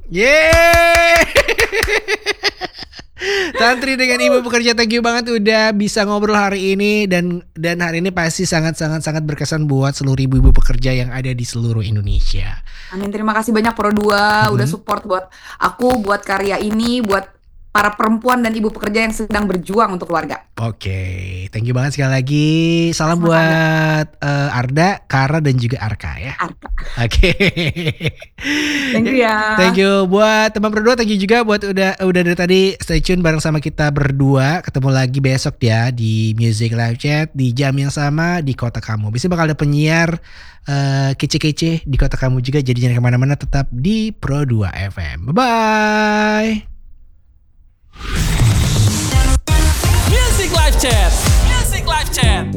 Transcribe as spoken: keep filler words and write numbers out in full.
Yeay. Tantri dengan Ibu Pekerja, thank you banget udah bisa ngobrol hari ini. Dan dan hari ini pasti sangat-sangat-sangat berkesan buat seluruh ibu-ibu pekerja yang ada di seluruh Indonesia. Amin, terima kasih banyak Pro dua Mhm. udah support buat aku, buat karya ini, buat para perempuan dan ibu pekerja yang sedang berjuang untuk keluarga. Oke, thank you banget sekali lagi. Salam Sama-sama. buat eh, Arda, Kara dan juga Arka ya. Arka. Oke. Thank you ya. Thank you buat teman berdua, thank you juga buat udah udah dari tadi stay tune bareng sama kita berdua. Ketemu lagi besok ya di Music Live Chat di jam yang sama di kota kamu. Bisa bakal ada penyiar uh, kece-kece di kota kamu juga. Jadi jangan kemana-mana, tetap di Pro dua F M. Bye bye. Music Live Chat. Music Live Chat.